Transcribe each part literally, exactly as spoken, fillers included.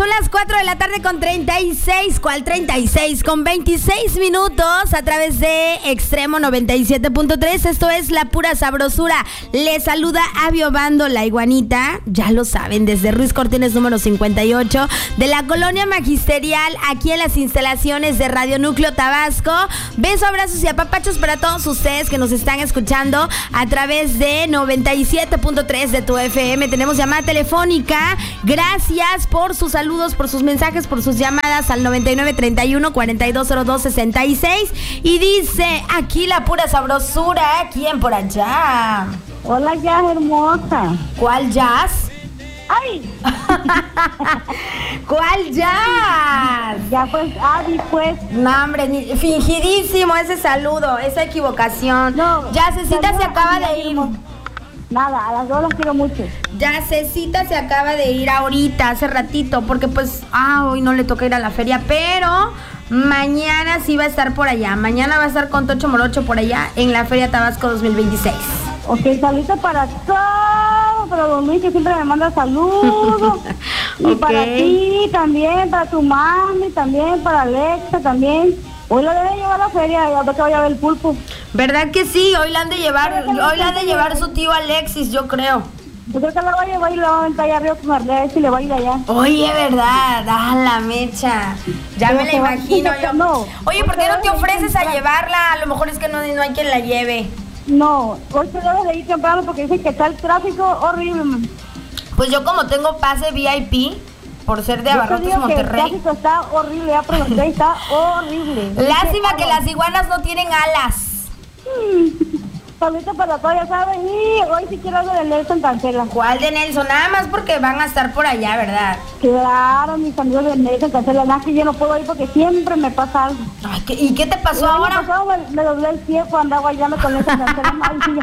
las cuatro de la tarde con treinta y seis. ¿Cuál treinta y seis? Con veintiséis minutos a través de Extremo noventa y siete punto tres. Esto es La Pura Sabrosura. Les saluda Abio Bando, la iguanita. Ya lo saben, desde Ruiz Cortines número cincuenta y ocho de la Colonia Magisterial, aquí en las instalaciones de Radio Núcleo Tabasco. Besos, abrazos y apapachos para todos ustedes que nos están escuchando a través de noventa y siete punto tres de tu F M. Tenemos llamada telefónica. Gracias por sus saludos, por sus mensajes, por sus llamadas al noventa y nueve treinta y uno cuarenta y dos cero dos sesenta y seis. Y dice, aquí La Pura Sabrosura. ¿Quién por allá? Hola, Jazz hermosa. ¿Cuál Jazz? ¡Ay! ¿Cuál Jazz? Ya pues, Abby, pues. No, hombre, ni, fingidísimo ese saludo, esa equivocación. No, Yacecita se acaba de ir. Nada, a las dos las quiero mucho. Yacecita se acaba de ir ahorita, hace ratito, porque pues, ah, hoy no le toca ir a la feria, pero mañana sí va a estar por allá. Mañana va a estar con Tocho Morocho por allá en la Feria Tabasco dos mil veintiséis. Ok, saludos para todos, para don Luis, que siempre me manda saludos. Y okay. Para ti también, para tu mami también, para Alexa también. Hoy lo debe llevar a la feria, ya que vaya a ver el pulpo. ¿Verdad que sí? Hoy la han de llevar, hoy la han de llevar su tío Alexis, yo creo. Yo creo que la va a llevar y la va a aventar allá arriba con Arlea y le va a ir allá. Oye, ¿verdad? Ah, la mecha. Ya Pero me la imagino yo. No, Oye, ¿por qué no te ofreces a llevarla? A lo mejor es que no, no hay quien la lleve. No, hoy te debes de ir temprano porque dicen que está el tráfico horrible, man. Pues yo como tengo pase V I P, por ser de Yo Abarrotes, te digo que Monterrey. el tráfico está horrible, ya pregunté, está horrible. Lástima que las iguanas no tienen alas. Saludos para todos, ya saben. Y hoy sí quiero algo de Nelson Cancela. ¿Cuál de Nelson? Nada más porque van a estar por allá, ¿verdad? Claro, mis amigos de Nelson Cancela. Nada que yo no puedo ir porque siempre me pasa algo. Ay, ¿qué, ¿y qué te pasó el ahora? año pasado me, me doblé el pie cuando andaba bailando con Nelson Cancela.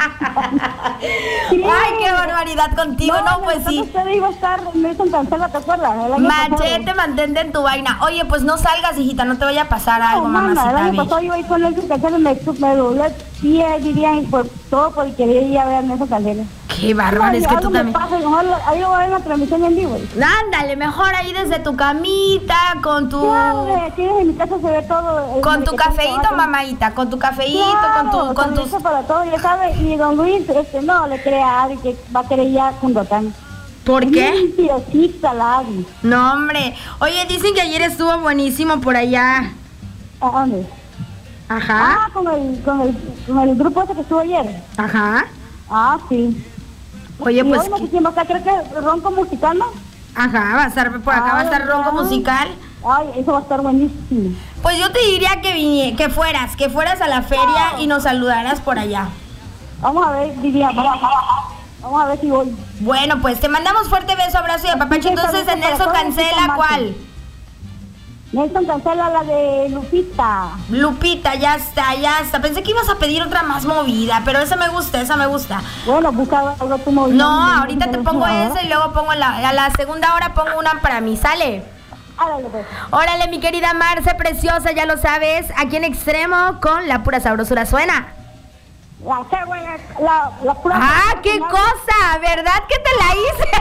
Sí. Ay, qué barbaridad contigo. No, no pues sí. Usted iba a estar Nelson Cancela, ¿te acuerdas? Machete, mantente en tu vaina. Oye, pues no salgas, hijita, no te vaya a pasar no, algo, mamá. mamacita. El año pasado iba a ir con Nelson Cancela y me, me doblé el pie, dirían, por todo porque quería ir a ver a Nelson Cancela. Qué bárbaro, es que tú también. Pasa, mejor ahí lo voy a ver en la transmisión en vivo. Ándale, mejor ahí desde tu camita, con tu... Claro, aquí en mi casa se ve todo. Con tu cafeíto, mamadita, con tu cafeíto, claro, con tu... con tus... para todo, ya sabes, y don Luis, este, no, le cree a Adi que va a querer ya con Dotán. ¿Por es qué? Mentirosita la Adi. No, hombre. Oye, dicen que ayer estuvo buenísimo por allá. ¿A dónde? Ajá. Ah, con el, con el, con el grupo ese que estuvo ayer. Ajá. Ah, sí. Oye, y pues... hoy no sé quién va a estar, creo que Ronco Musical, ¿no? Ajá, va a estar por acá, Ay, va a estar Ronco no. Musical. Ay, eso va a estar buenísimo. Pues yo te diría que vine, que fueras, que fueras a la feria no. y nos saludaras por allá. Vamos a ver, diría, vamos a ver si voy. Bueno, pues te mandamos fuerte beso, abrazo y apapacho. Entonces, de Nelson Cancela, ¿cuál? Nelson Cancela, la de Lupita. Lupita, ya está, ya está. Pensé que ibas a pedir otra más movida, pero esa me gusta, esa me gusta. Bueno, busca algo tu movida. No, ahorita te pongo esa y luego pongo la, a la segunda hora pongo una para mí, ¿sale? Árale, pues. Órale, mi querida Marce preciosa, ya lo sabes, aquí en Extremo con La Pura Sabrosura. ¿Suena? La, la, la pura ¡Ah, qué cosa! ¿Verdad que te la hice?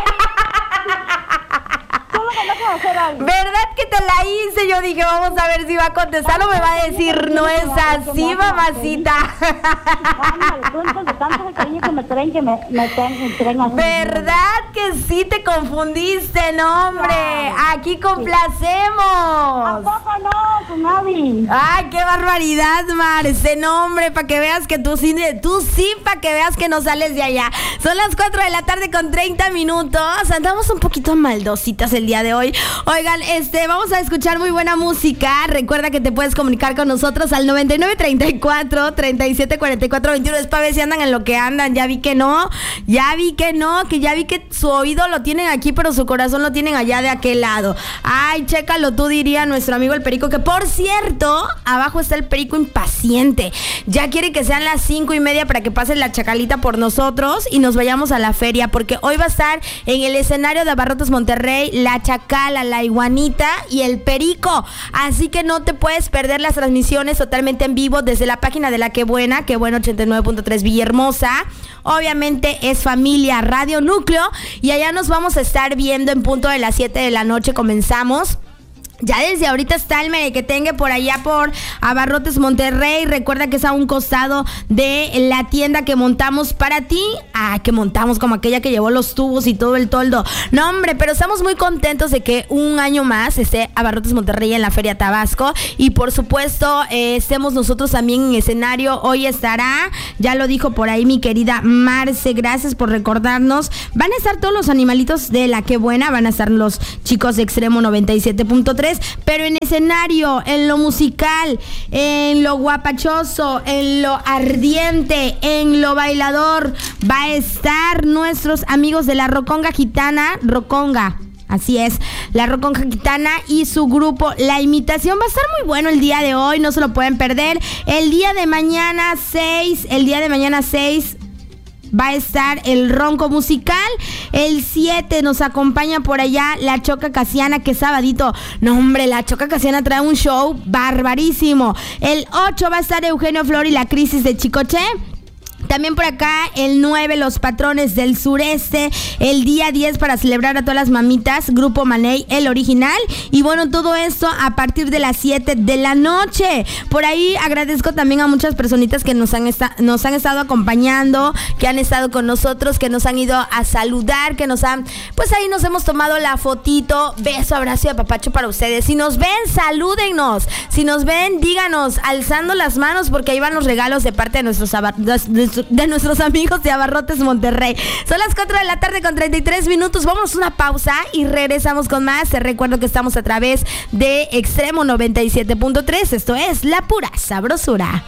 ¿Verdad que te la hice? Yo dije, vamos a ver si va a contestar o me va a decir, no es así, mamacita. ¿Verdad que sí te confundiste, no, hombre? Aquí complacemos. ¿A poco no, con Abby? Ay, qué barbaridad, Marce, no, hombre, para que veas que tú sí, tú sí, para que veas que no sales de allá. Son las cuatro de la tarde con treinta minutos. Andamos un poquito maldositas el día de hoy. Oigan, este, vamos a escuchar muy buena música. Recuerda que te puedes comunicar con nosotros al noventa y nueve treinta y cuatro treinta y siete cuarenta y cuatro veintiuno. Es para ver si andan en lo que andan. Ya vi que no, ya vi que no, que ya vi que su oído lo tienen aquí, pero su corazón lo tienen allá de aquel lado. Ay, chécalo, tú diría nuestro amigo el Perico, que por Por cierto, abajo está el perico impaciente. Ya quiere que sean las cinco y media para que pase la chacalita por nosotros y nos vayamos a la feria, porque hoy va a estar en el escenario de Abarrotes Monterrey la chacala, la iguanita y el perico. Así que no te puedes perder las transmisiones totalmente en vivo desde la página de La Que Buena, Que Bueno ochenta y nueve punto tres Villahermosa. Obviamente es familia Radio Núcleo y allá nos vamos a estar viendo en punto de las siete de la noche. Comenzamos. Ya desde ahorita está el merequetengue por allá por Abarrotes Monterrey. Recuerda que es a un costado de la tienda que montamos para ti. Ah, que montamos como aquella que llevó los tubos y todo el toldo. No, hombre, pero estamos muy contentos de que un año más esté Abarrotes Monterrey en la Feria Tabasco. Y por supuesto, eh, estemos nosotros también en escenario. Hoy estará, ya lo dijo por ahí mi querida Marce, gracias por recordarnos. Van a estar todos los animalitos de La Que Buena, van a estar los chicos de Extremo noventa y siete punto tres. Pero en escenario, en lo musical, en lo guapachoso, en lo ardiente, en lo bailador, va a estar nuestros amigos de la Roconga Gitana, Roconga. Así es, la Roconga Gitana y su grupo La Imitación. Va a estar muy bueno el día de hoy, no se lo pueden perder. El día de mañana seis, el día de mañana seis va a estar el Ronco Musical. El siete nos acompaña por allá la Choca Casiana, que sabadito. No, hombre, la Choca Casiana trae un show barbarísimo. El ocho va a estar Eugenio Flor y la Crisis de Chicoche. También por acá el nueve, los Patrones del Sureste. El día diez para celebrar a todas las mamitas, Grupo Maney, el original. Y bueno, todo esto a partir de las siete de la noche. Por ahí agradezco también a muchas personitas que nos han, esta- nos han estado acompañando, que han estado con nosotros, que nos han ido a saludar, que nos han... Pues ahí nos hemos tomado la fotito. Beso, abrazo y apapacho para ustedes. Si nos ven, salúdennos. Si nos ven, díganos, alzando las manos, porque ahí van los regalos de parte de nuestros abarrotes. de nuestros amigos de Abarrotes Monterrey. Son las cuatro de la tarde con treinta y tres minutos. Vamos a una pausa y regresamos con más. Te recuerdo que estamos a través de Extremo noventa y siete punto tres. Esto es La Pura Sabrosura.